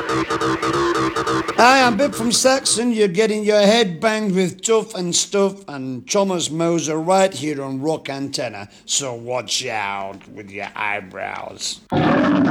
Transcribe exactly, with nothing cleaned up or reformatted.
Hi, I'm Bip from Saxon. You're getting your head banged with Tuff and Stuff and Thomas Moser right here on Rock Antenna. So watch out with your eyebrows.